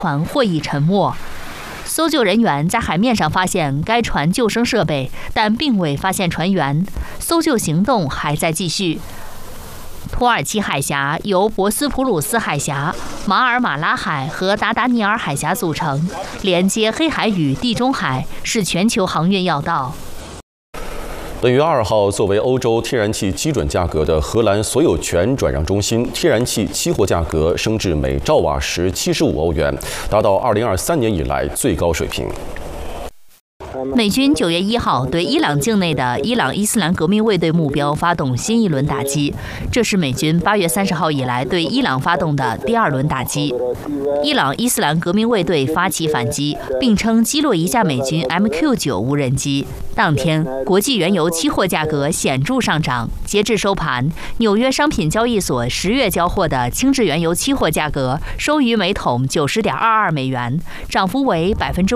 船获已沉没。搜救人员在海面上发现该船救生设备，但并未发现船员。搜救行动还在继续。土耳其海峡由博斯普鲁斯海峡、马尔马拉海和达达尼尔海峡组成，连接黑海与地中海，是全球航运要道。 本月2号，作为欧洲天然气基准价格的荷兰所有权转让中心，天然气期货价格升至每兆瓦时75欧元，达到2023年以来最高水平。 美军9月1号对伊朗境内的伊朗伊斯兰革命卫队目标发动新一轮打击，这是美军8月30号以来对伊朗发动的第2轮打击。伊朗伊斯兰革命卫队发起反击，并称击落一架美军 MQ-9 无人机。当天，国际原油期货价格显著上涨。截至收盘，纽约商品交易所10月交货的轻质原油期货价格收于每桶90.22美元，涨幅为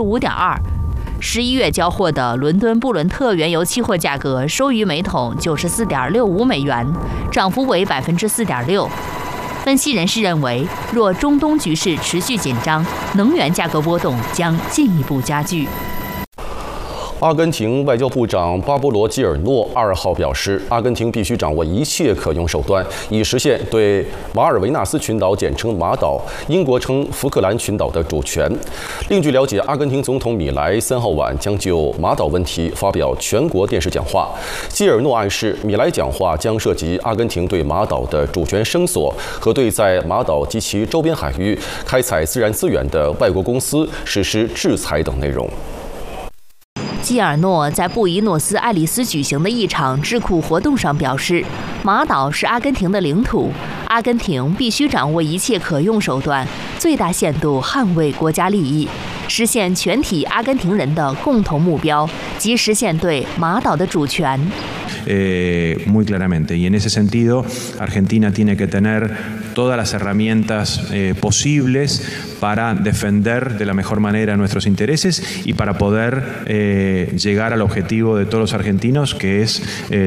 5.2%。11月交货的伦敦布伦特原油期货价格收于每桶94.65美元，涨幅为4.6%。分析人士认为，若中东局势持续紧张，能源价格波动将进一步加剧。 阿根廷外交部长巴勃罗·基尔诺2号表示，阿根廷必须掌握一切可用手段，以实现对马尔维纳斯群岛（简称马岛）、英国称福克兰群岛的主权。另据了解，阿根廷总统米莱3号晚将就马岛问题发表全国电视讲话。基尔诺暗示，米莱讲话将涉及阿根廷对马岛的主权声索和对在马岛及其周边海域开采自然资源的外国公司实施制裁等内容。 基尔诺在布宜诺斯艾利斯举行的一场智库活动上表示，马岛是阿根廷的领土，阿根廷必须掌握一切可用手段，最大限度捍卫国家利益，实现全体阿根廷人的共同目标，即实现对马岛的主权。 Muy claramente. Y en ese sentido, Argentina tiene que tener todas las herramientas posibles para defender de la mejor manera nuestros intereses y para poder llegar al objetivo de todos los argentinos, que es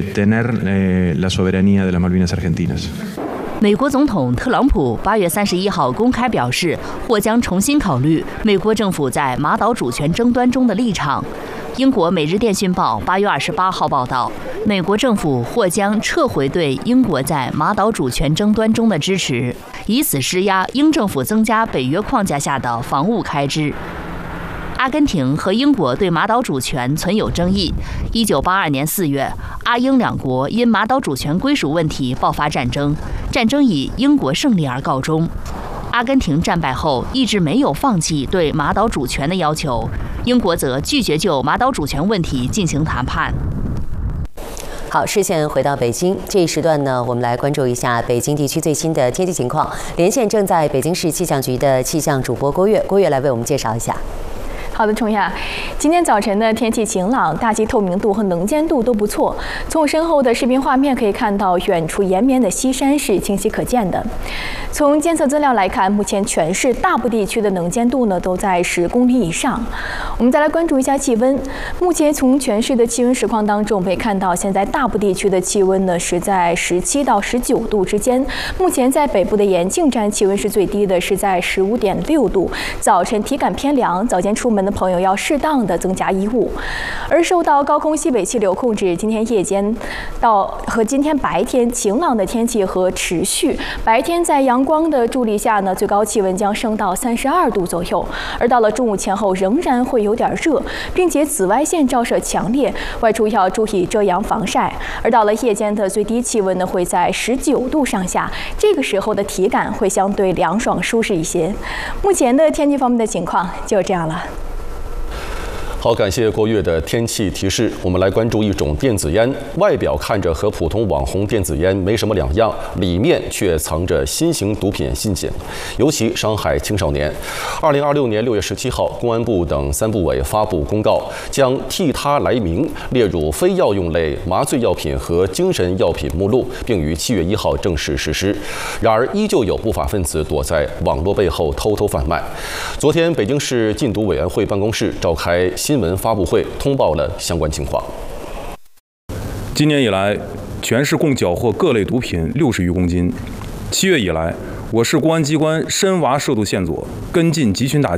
tener la soberanía de las Malvinas Argentinas. 美国总统特朗普8月31号公开表示，或将重新考虑美国政府在马岛主权争端中的立场。英国《每日电讯报》8月28号报道，美国政府或将撤回对英国在马岛主权争端中的支持，以此施压英政府增加北约框架下的防务开支。阿根廷和英国对马岛主权存有争议。1982年4月，阿英两国因马岛主权归属问题爆发战争，战争以英国胜利而告终。阿根廷战败后一直没有放弃对马岛主权的要求，英国则拒绝就马岛主权问题进行谈判。 好，视线回到北京，这一时段呢，我们来关注一下北京地区最新的天气情况。连线正在北京市气象局的气象主播郭跃，郭跃来为我们介绍一下。 好的，冲亚，今天早晨的天气晴朗，大气透明度和能见度都不错。从我身后的视频画面可以看到，远处延绵的西山是清晰可见的。从监测资料来看，目前全市大部地区的能见度呢都在10公里以上。我们再来关注一下气温。目前从全市的气温实况当中，我们可以看到，现在大部地区的气温呢是在17到19度之间。目前在北部的延庆站气温是最低的，是在15.6度。早晨体感偏凉，早间出门的朋友要适当的增加衣物。而受到高空西北气流控制，今天夜间和今天白天晴朗的天气和持续。白天在阳光的助力下呢，最高气温将升到32度左右。而到了中午前后，仍然会有点热，并且紫外线照射强烈，外出要注意遮阳防晒。而到了夜间的最低气温呢，会在19度上下，这个时候的体感会相对凉爽舒适一些。目前的天气方面的情况就这样了。 好，感谢郭跃的天气提示。我们来关注一种电子烟，外表看着和普通网红电子烟没什么两样，里面却藏着新型毒品信件，尤其伤害青少年。2026年6月17号，公安部等3部委发布公告，将替他来明列入非药用类麻醉药品和精神药品目录，并于7月1号正式实施。然而，依旧有不法分子躲在网络背后偷偷贩卖。昨天，北京市禁毒委员会办公室召开新闻发布会，通报了相关情况。 今年以来，全市共缴获各类毒品60余公斤。7月以来， 我市公安机关深挖涉毒线索，跟进集群打击。